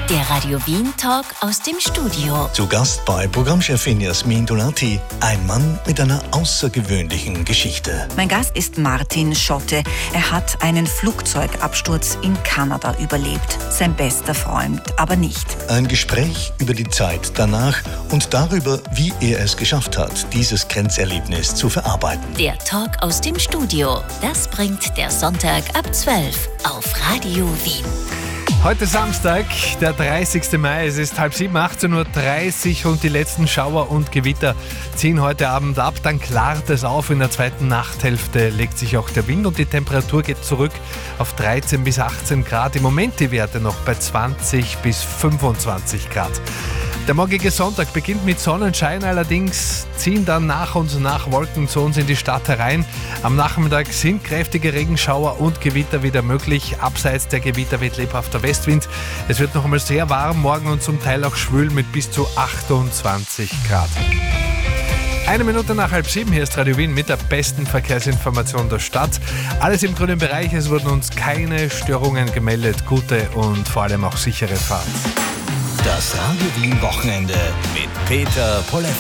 Der Radio Wien Talk aus dem Studio. Zu Gast bei Programmchefin Jasmin Donati, ein Mann mit einer außergewöhnlichen Geschichte. Mein Gast ist Martin Schotte. Er hat einen Flugzeugabsturz in Kanada überlebt. Sein bester Freund aber nicht. Ein Gespräch über die Zeit danach und darüber, wie er es geschafft hat, dieses Grenzerlebnis zu verarbeiten. Der Talk aus dem Studio. Das bringt der Sonntag ab 12 auf Radio Wien. Heute Samstag, der 30. Mai, es ist 6:30, 18:30 Uhr und die letzten Schauer und Gewitter ziehen heute Abend ab. Dann klart es auf, in der zweiten Nachthälfte legt sich auch der Wind und die Temperatur geht zurück auf 13 bis 18 Grad. Im Moment die Werte noch bei 20 bis 25 Grad. Der morgige Sonntag beginnt mit Sonnenschein, allerdings ziehen dann nach und nach Wolken zu uns in die Stadt herein. Am Nachmittag sind kräftige Regenschauer und Gewitter wieder möglich. Abseits der Gewitter weht lebhafter Westwind. Es wird noch einmal sehr warm morgen und zum Teil auch schwül mit bis zu 28 Grad. 1 Minute nach 6:30, hier ist Radio Wien mit der besten Verkehrsinformation der Stadt. Alles im grünen Bereich, es wurden uns keine Störungen gemeldet. Gute und vor allem auch sichere Fahrt. Das Radio Wien Wochenende mit Peter Polewski.